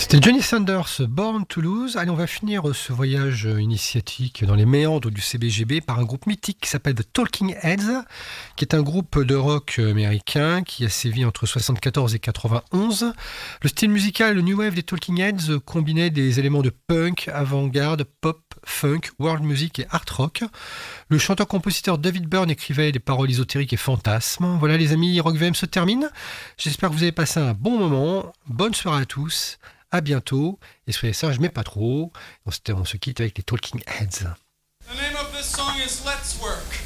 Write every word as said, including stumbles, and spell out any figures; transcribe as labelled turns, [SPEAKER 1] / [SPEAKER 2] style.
[SPEAKER 1] C'était Johnny Sanders, Born to Lose. Allez, on va finir ce voyage initiatique dans les méandres du C B G B par un groupe mythique qui s'appelle The Talking Heads, qui est un groupe de rock américain qui a sévi entre soixante-quatorze et quatre-vingt-onze. Le style musical, le new wave des Talking Heads combinait des éléments de punk, avant-garde, pop, funk, world music et art rock. Le chanteur-compositeur David Byrne écrivait des paroles ésotériques et fantasmes. Voilà les amis, Rock V M se termine. J'espère que vous avez passé un bon moment. Bonne soirée à tous. À bientôt, et soyez sages, mais pas trop. On se, on se quitte avec les Talking Heads.
[SPEAKER 2] The name of this song is Let's Work.